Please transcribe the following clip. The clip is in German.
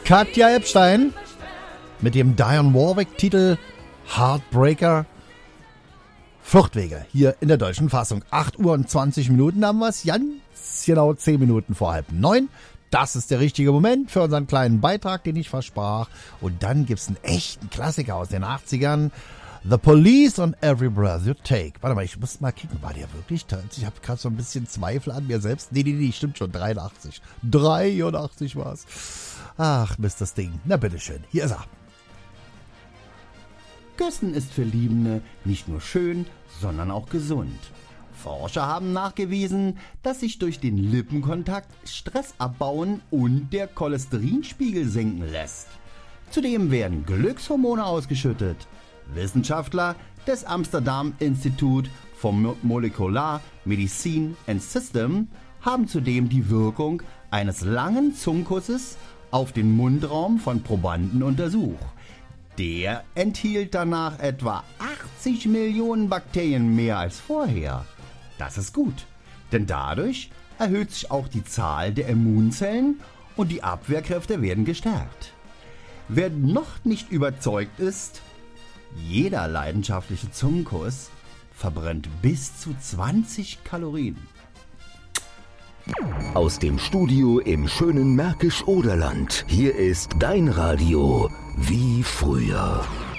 Katja Epstein mit dem Dionne Warwick-Titel Heartbreaker. Fluchtwege hier in der deutschen Fassung. 8 Uhr und 20 Minuten haben wir es. Ganz genau 10 Minuten vor 8:30. Das ist der richtige Moment für unseren kleinen Beitrag, den ich versprach. Und dann gibt's einen echten Klassiker aus den 80ern. The Police on Every Breath You Take. Warte mal, ich muss mal kicken. War der wirklich? Ich habe gerade so ein bisschen Zweifel an mir selbst. Nee, stimmt schon. 83. 83 war's. Ach, Mist, das Ding. Na bitteschön. Hier ist er. Küssen ist für Liebende nicht nur schön, sondern auch gesund. Forscher haben nachgewiesen, dass sich durch den Lippenkontakt Stress abbauen und der Cholesterinspiegel senken lässt. Zudem werden Glückshormone ausgeschüttet. Wissenschaftler des Amsterdam Institute for Molecular Medicine and System haben zudem die Wirkung eines langen Zungenkusses auf den Mundraum von Probanden untersucht. Der enthielt danach etwa 80 Millionen Bakterien mehr als vorher. Das ist gut, denn dadurch erhöht sich auch die Zahl der Immunzellen und die Abwehrkräfte werden gestärkt. Wer noch nicht überzeugt ist, jeder leidenschaftliche Zungenkuss verbrennt bis zu 20 Kalorien. Aus dem Studio im schönen Märkisch-Oderland. Hier ist dein Radio wie früher.